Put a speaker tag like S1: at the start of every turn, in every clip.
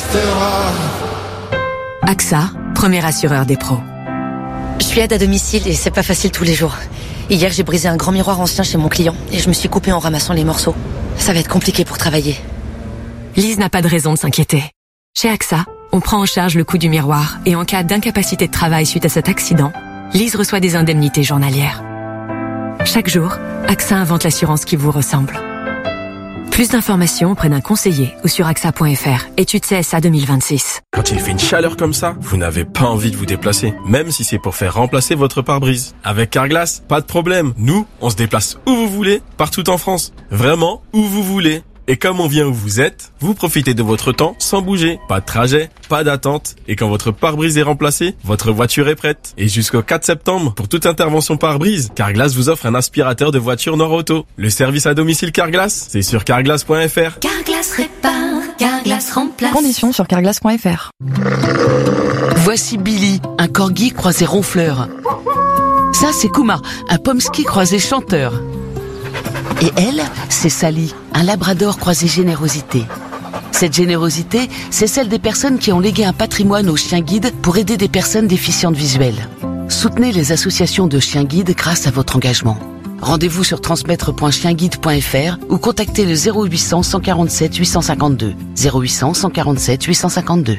S1: restera.
S2: AXA, premier assureur des pros.
S3: Je suis aide à domicile et c'est pas facile tous les jours. Hier, j'ai brisé un grand miroir ancien chez mon client et je me suis coupée en ramassant les morceaux. Ça va être compliqué pour travailler.
S2: Lise n'a pas de raison de s'inquiéter. Chez AXA, on prend en charge le coût du miroir et en cas d'incapacité de travail suite à cet accident, Lise reçoit des indemnités journalières. Chaque jour, AXA invente l'assurance qui vous ressemble. Plus d'informations auprès d'un conseiller ou sur AXA.fr. Étude CSA 2026.
S4: Quand il fait une chaleur comme ça, vous n'avez pas envie de vous déplacer, même si c'est pour faire remplacer votre pare-brise. Avec Carglass, pas de problème. Nous, on se déplace où vous voulez, partout en France. Vraiment, où vous voulez. Et comme on vient où vous êtes, vous profitez de votre temps sans bouger. Pas de trajet, pas d'attente. Et quand votre pare-brise est remplacé, votre voiture est prête. Et jusqu'au 4 septembre, pour toute intervention pare-brise, Carglass vous offre un aspirateur de voiture Nord-Auto. Le service à domicile Carglass, c'est sur carglass.fr.
S5: Carglass répare, Carglass remplace.
S6: Conditions sur carglass.fr.
S7: Voici Billy, un corgi croisé ronfleur. Ça, c'est Kuma, un pomsky croisé chanteur. Et elle, c'est Sally, un labrador croisé générosité. Cette générosité, c'est celle des personnes qui ont légué un patrimoine aux chiens guides pour aider des personnes déficientes visuelles. Soutenez les associations de chiens guides grâce à votre engagement. Rendez-vous sur transmettre.chienguide.fr ou contactez le 0800 147 852. 0800 147 852.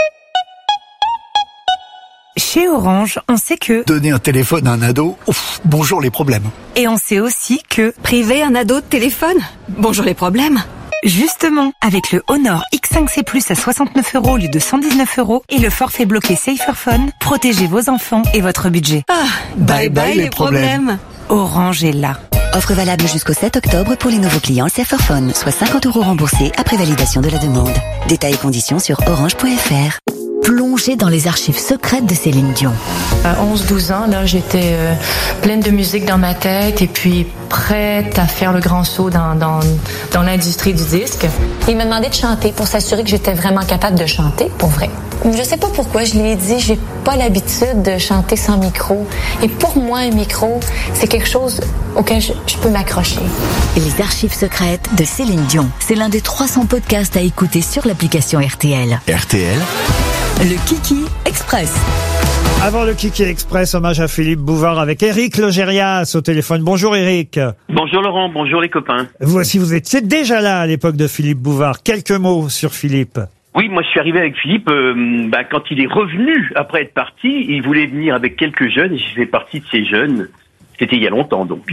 S8: Chez Orange, on sait que
S9: donner un téléphone à un ado, bonjour les problèmes.
S8: Et on sait aussi que priver un ado de téléphone, bonjour les problèmes. Justement, avec le Honor X5C Plus à 69 € au lieu de 119 € et le forfait bloqué Saferphone, protégez vos enfants et votre budget. Ah, bye bye les problèmes. Orange est là.
S10: Offre valable jusqu'au 7 octobre pour les nouveaux clients Saferphone, soit 50 € remboursés après validation de la demande. Détails et conditions sur orange.fr.
S11: Plongée dans les archives secrètes de Céline Dion.
S12: À 11-12 ans, là, j'étais pleine de musique dans ma tête et puis prête à faire le grand saut dans l'industrie du disque.
S13: Il m'a demandé de chanter pour s'assurer que j'étais vraiment capable de chanter, pour vrai. Je sais pas pourquoi, je lui ai dit, j'ai pas l'habitude de chanter sans micro. Et pour moi, un micro, c'est quelque chose auquel je peux m'accrocher.
S11: Les archives secrètes de Céline Dion. C'est l'un des 300 podcasts à écouter sur l'application RTL.
S9: RTL.
S11: Le Kiki Express.
S14: Avant le Kiki Express, hommage à Philippe Bouvard avec Éric Logérias au téléphone. Bonjour Éric.
S15: Bonjour Laurent, bonjour les copains.
S14: Vous aussi, vous étiez déjà là à l'époque de Philippe Bouvard. Quelques mots sur Philippe.
S15: Oui, moi je suis arrivé avec Philippe quand il est revenu après être parti. Il voulait venir avec quelques jeunes et j'ai fait partie de ces jeunes. C'était il y a longtemps, donc.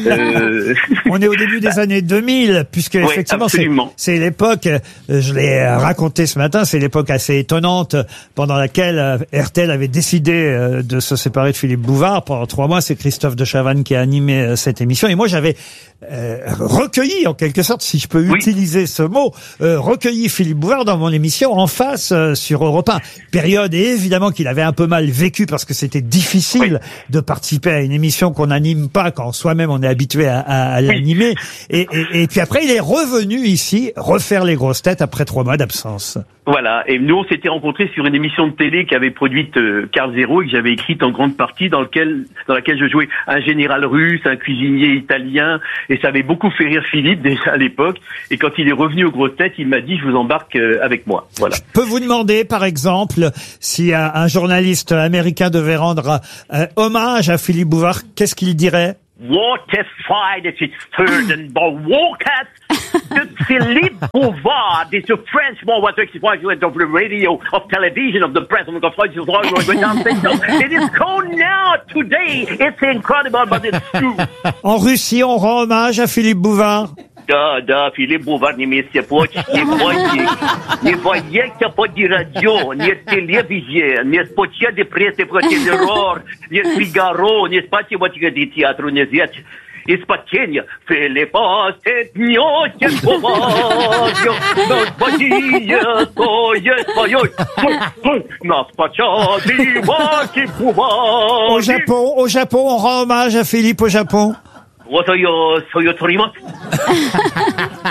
S14: On est au début des années 2000, puisque
S15: ouais,
S14: effectivement, c'est l'époque, je l'ai raconté ce matin, c'est l'époque assez étonnante pendant laquelle RTL avait décidé de se séparer de Philippe Bouvard. Pendant 3 mois, c'est Christophe de Chavannes qui a animé cette émission. Et moi, j'avais recueilli, en quelque sorte, si je peux utiliser ce mot, recueilli Philippe Bouvard dans mon émission En Face sur Europe 1. Période, évidemment, qu'il avait un peu mal vécu parce que c'était difficile de participer à une émission qu'on n'anime pas quand soi-même on est habitué à l'animer. Et puis après, il est revenu ici refaire les grosses têtes après 3 mois d'absence.
S15: Voilà. Et nous, on s'était rencontrés sur une émission de télé qu'avait produite Carl Zero et que j'avais écrite en grande partie dans laquelle je jouais un général russe, un cuisinier italien. Et ça avait beaucoup fait rire Philippe déjà à l'époque. Et quand il est revenu aux grosses têtes, il m'a dit, je vous embarque avec moi. Voilà.
S14: Je peux vous demander, par exemple, si un journaliste américain devait rendre hommage à Philippe Bouvard, qu'est-ce qu'il dirait?
S16: What a fight it is third and the walkers de Philippe Bouvard is a Frenchman what explains of the radio, of television, of the press, of the French it is called now today. It's incredible, but it's true.
S14: En Russie, on rend hommage à Philippe Bouvard.
S16: Да, Филипп Бувар не месте почти, не боится по радио, нет телевизии, нет почти прессы про террор, нет Фигаро, не спать вот эти театру не взять. Из-под тени Филиппа степнёте повадью, но спадие стоит своей, нас почати ваши бумаги.
S14: Au Japon, on rend hommage à Philippe au Japon.
S16: そういう取ります。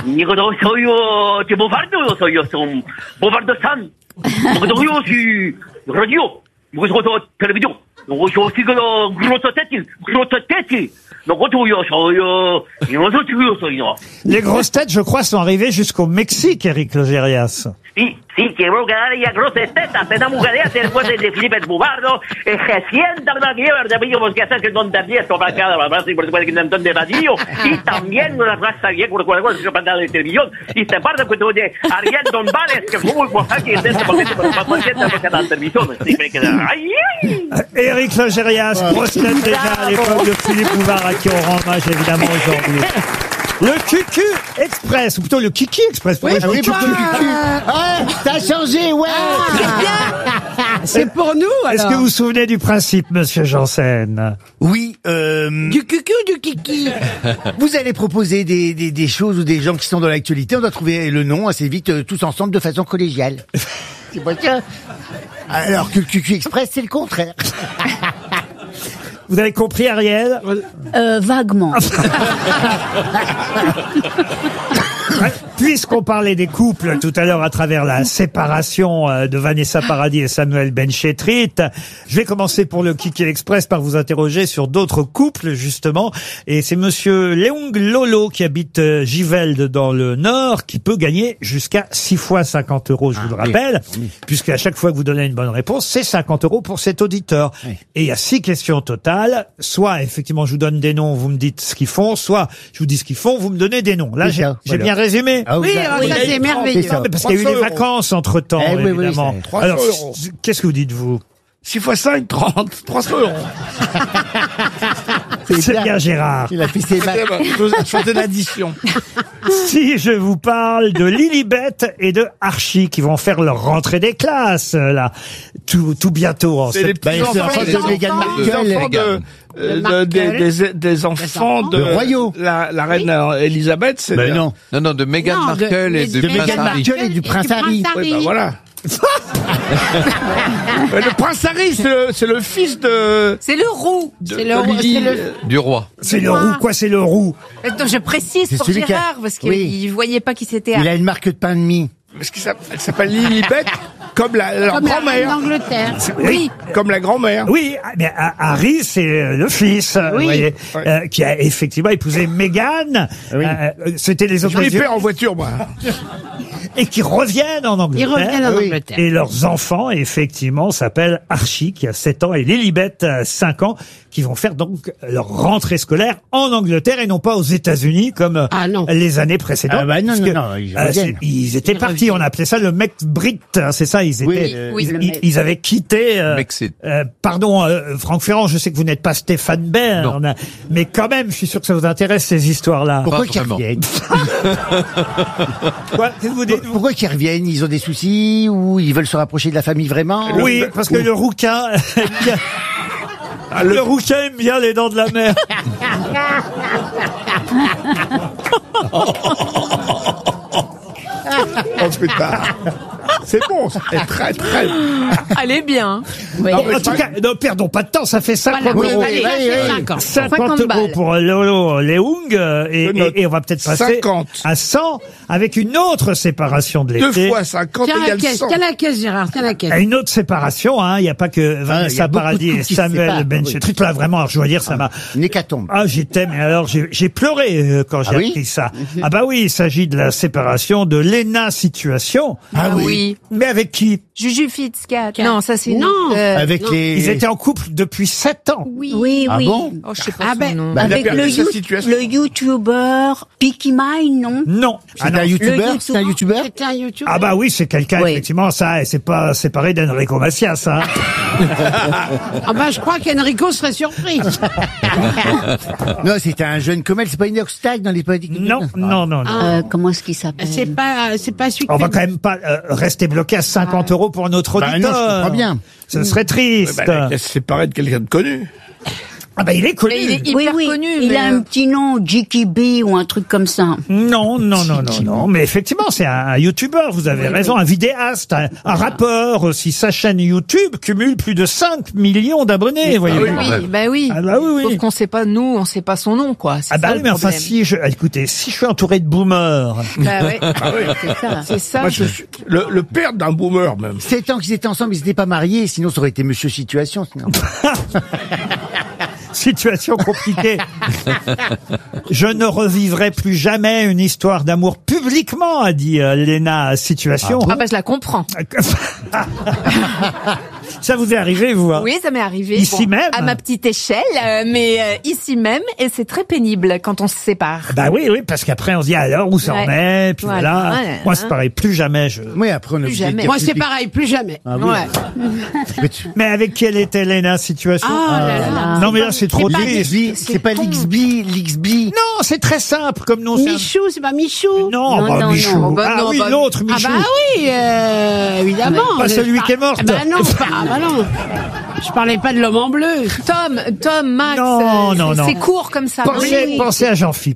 S16: にこのそういうボバルドそういうボバルドさん。僕どういうしラジオ、僕そこテレビド、我说这个グロトテテ。
S14: Les grosses têtes, je crois, sont arrivées jusqu'au Mexique, Éric Logérias.
S15: Oui,
S16: Sí, que Bulgaria grosses tetas, una mujer después de Felipe Bubardo, recién Dalmaguer de Billo Mosqueta, que don David sobre cada vez y por supuesto que Antón de Badillo, y también una raza bien por cual se pantalla de televisión, y se parte con de Ariel Don Vales, que fue muy guapo que es este momento por la paciente de la televisión, así que ay.
S14: Éric Logérias, grosse tête déjà à l'époque de Philippe Bouvard, à qui on rend hommage évidemment aujourd'hui. Le QQ Express, ou plutôt le Kiki Express.
S1: Oui, ça a changé, ouais. C'est pour nous, alors.
S14: Est-ce que vous vous souvenez du principe, monsieur Janssen?
S1: Oui, du QQ ou du Kiki? Vous allez proposer des choses ou des gens qui sont dans l'actualité. On doit trouver le nom assez vite, tous ensemble, de façon collégiale. C'est pas ça. Alors que le QQ Express, c'est le contraire.
S14: Vous avez compris, Ariel?
S6: Vaguement.
S14: Puisqu'on parlait des couples tout à l'heure à travers la séparation de Vanessa Paradis et Samuel Benchetrit, je vais commencer pour le Kiki Express par vous interroger sur d'autres couples justement. Et c'est monsieur Leung Lolo qui habite Givelde dans le Nord qui peut gagner jusqu'à 6 fois 50 €, je vous le rappelle, puisque à chaque fois que vous donnez une bonne réponse, c'est 50 € pour cet auditeur. Et il y a 6 questions totales. Soit effectivement je vous donne des noms, vous me dites ce qu'ils font, soit je vous dis ce qu'ils font, vous me donnez des noms. Là j'ai bien résumé.
S1: Ah, oui, ça c'est merveilleux.
S14: Non, mais parce qu'il y a eu les vacances entre-temps, évidemment.
S1: Oui,
S14: alors, qu'est-ce que vous dites, vous?
S17: 6 fois 5, 30, 300 €.
S14: C'est bien, Gérard.
S1: Il a fait ses mains.
S17: Je faisais l'addition.
S14: Si je vous parle de Lilibet et de Archie qui vont faire leur rentrée des classes, là, tout bientôt.
S17: C'est les petits enfants de Meghan Markle. Des enfants de
S1: Royaux.
S17: La reine Elisabeth, c'est
S1: non,
S18: de Meghan Markle et de
S1: Meghan Markle et du prince Harry.
S17: Oui, bah voilà. Le prince Harry, c'est le fils de...
S6: C'est le roux.
S18: du roi.
S14: C'est le roux, quoi, c'est le roux?
S6: Donc, je précise pour Gérard, parce qu'il voyait pas qui c'était.
S1: Il a une marque de pain de mie.
S17: Parce qu'elle s'appelle Lilibet, comme leur grand-mère.
S6: d'Angleterre.
S14: Oui.
S17: Comme la grand-mère.
S14: Oui, mais Harry, c'est le fils, vous voyez, qui a effectivement épousé Meghan. C'était les
S17: occasions. Je en voiture, moi.
S14: Et qui reviennent en Angleterre.
S6: Ils reviennent en Angleterre.
S14: Et leurs enfants, effectivement, s'appellent Archie, qui a 7 ans, et Lilibet, 5 ans, qui vont faire donc leur rentrée scolaire en Angleterre et non pas aux États-Unis comme les années précédentes.
S1: Ah bah non,
S14: ils étaient partis. On appelait ça le Mexbrit, c'est ça. Ils étaient, ils avaient quitté. Pardon, Franck Ferrand, je sais que vous n'êtes pas Stéphane Bern, mais quand même, je suis sûr que ça vous intéresse ces histoires-là.
S1: Pourquoi qu'ils reviennent? Pourquoi qu'ils reviennent? Ils ont des soucis ou ils veulent se rapprocher de la famille vraiment?
S14: Oui, parce que le rouquin. Le rouquin aime bien les dents de la mer.
S17: Oh putain. C'est bon, c'est très très.
S6: Elle est bien.
S14: Oui. En tout cas, ne perdons pas de temps, ça fait 50 €. 50 € pour Lolo Leung et on va peut-être passer à 100 avec une autre séparation de l'été.
S17: 2 fois 50 égale 100.
S6: Tiens la caisse, Gérard, tiens la caisse.
S14: Une autre séparation, il n'y a pas que Vanessa Paradis et Samuel Benchetrit. Là, vraiment, alors, je dois dire, ça m'a...
S1: Une hécatombe.
S14: Mais alors, j'ai pleuré quand j'ai appris ça. Ah bah oui, il s'agit de la séparation de Lena Situation.
S6: Ah oui.
S14: Mais avec qui?
S6: Juju Fitzcat. Non, ça c'est
S1: avec les.
S14: Ils étaient en couple depuis 7 ans.
S6: Oui.
S1: Ah bon?
S6: Oh, je sais pas son nom.
S1: Avec
S6: le youtubeur Peaky Mine, non?
S14: Non.
S1: C'est un youtubeur?
S6: C'est un youtubeur?
S14: Ah bah oui, c'est quelqu'un, effectivement, ça, c'est pas séparé d'Enrico Macias, hein.
S6: Ah bah je crois qu'Enrico serait surpris.
S1: Non, c'était un jeune comédien, c'est pas une obstacle dans les politiques.
S14: Non.
S6: Comment est-ce qu'il s'appelle? C'est pas celui.
S14: On va quand même pas rester bloqué à 50 € pour notre auditeur.
S1: Non, je comprends bien.
S14: Ce serait triste.
S17: Il s'est séparé de quelqu'un de connu.
S14: Ah bah il est connu.
S6: Il est hyper connu. Il a un petit nom, JKB ou un truc comme ça.
S14: Non. Mais effectivement, c'est un youtubeur, vous avez raison, un vidéaste, un rappeur aussi. Sa chaîne YouTube cumule plus de 5 millions d'abonnés, voyez-vous.
S6: Oui. Sauf qu'on sait pas, on sait pas son nom, quoi.
S14: Ah bah oui, mais enfin, écoutez, si je suis entouré de boomers.
S6: Bah ouais. C'est ça.
S17: Moi, je suis le père d'un boomer, même.
S1: 7 ans qu'ils étaient ensemble, ils n'étaient pas mariés, sinon ça aurait été Monsieur Situation, sinon.
S14: Situation compliquée. Je ne revivrai plus jamais une histoire d'amour publiquement, a dit Léna. Situation.
S19: Ah bah je la comprends.
S14: Ça vous est arrivé, vous?
S19: Oui, ça m'est arrivé.
S14: Ici même?
S19: À ma petite échelle, mais ici même, et c'est très pénible quand on se sépare.
S14: Bah oui, parce qu'après on se dit alors où ça en est, puis voilà. Moi c'est pareil, plus jamais je.
S1: Oui, après on
S19: Plus jamais.
S6: Moi, c'est pareil, plus jamais.
S1: Ah oui.
S14: Mais avec quelle était Léna situation? Non mais là c'est trop triste.
S1: C'est pas l'XB.
S14: Non, c'est très simple comme nom.
S6: Michou, c'est pas Michou.
S14: Non, Michou.
S19: non.
S14: Ah oui, l'autre Michou.
S6: Ah bah oui, évidemment.
S14: Pas celui qui est mort.
S6: Bah non, bah non. Je parlais pas de l'homme en bleu.
S19: Tom, Max.
S14: Non.
S19: C'est court comme ça.
S14: Pensez à Jean-Phi.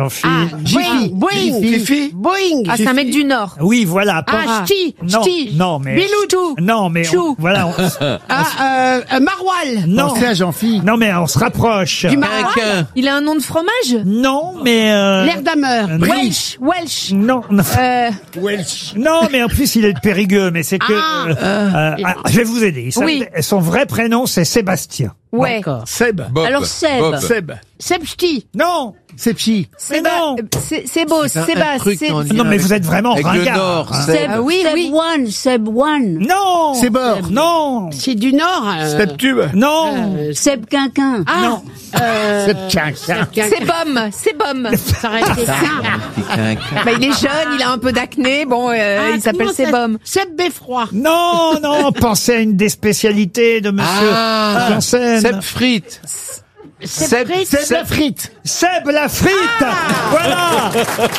S6: Boing.
S19: Ah, c'est un mec du Nord.
S14: Oui, voilà.
S6: Ch'ti.
S14: Non, mais.
S6: Bilou.
S14: Non, mais. Voilà.
S6: Maroilles.
S14: Non.
S1: Pensez à Jean-Phi.
S14: Non, mais on se rapproche.
S6: Du Maroilles.
S19: Il a un nom de fromage?
S14: Non, mais.
S6: L'air d'Hammer.
S19: Welsh.
S14: Non.
S1: Welsh.
S14: Non, mais en plus, il est de Périgueux, mais c'est que. Je vais vous aider. Son vrai prénom, c'est Sébastien.
S19: Ouais.
S17: Seb.
S18: Bob.
S19: Alors Seb.
S6: Seb Ch'ti.
S14: Non.
S1: C'est Pchi.
S19: C'est beau, Sébastien.
S14: Non, mais vous êtes vraiment
S18: Avec le
S14: ringard.
S18: Nord,
S14: hein.
S18: Seb.
S6: Seb One.
S14: Non.
S1: C'est Bord.
S14: Non.
S6: C'est du Nord.
S17: Sebtube.
S14: Non.
S6: Seb Quinquin.
S14: Non.
S19: C'est Bom.
S6: Ça aurait été simple.
S19: Bah, il est jeune, il a un peu d'acné. Bon, il s'appelle Sebom.
S6: Seb Beffroi.
S14: Non, pensez à une des spécialités de monsieur Janssen.
S18: Seb Frites.
S1: Seb la frite.
S14: Seb la frite. Voilà.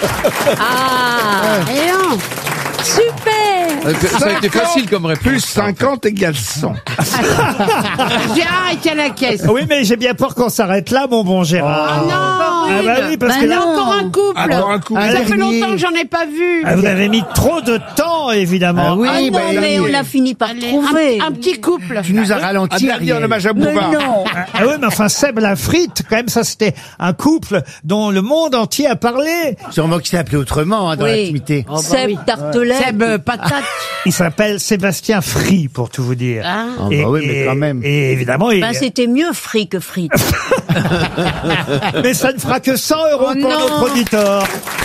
S6: Et non.
S19: Super.
S18: Ça a été facile comme réponse.
S17: Plus 50 égale 100.
S6: J'ai arrêté à la caisse.
S14: Oui, mais j'ai bien peur qu'on s'arrête là, mon bon Gérard.
S6: Non.
S14: Ah bah oui, parce que là,
S6: encore un couple. Ça fait
S1: dernier.
S6: longtemps que j'en ai pas vu.
S14: vous avez mis trop de temps, évidemment.
S6: Mais on a fini par trouver. Un petit couple.
S1: Tu nous as ralenti.
S17: Un dernier en hommage à Bouvard.
S14: Ah oui, mais enfin, Seb la frite, quand même, ça c'était un couple dont le monde entier a parlé.
S1: Sûrement qu'il s'est appelé autrement dans l'intimité.
S6: Seb Tartelette. Seb Patate.
S14: Il s'appelle Sébastien Free, pour tout vous dire.
S1: bah oui, mais quand même.
S14: Et évidemment,
S6: c'était mieux frit que frites.
S14: mais ça ne fera que 100 € pour notre auditeur.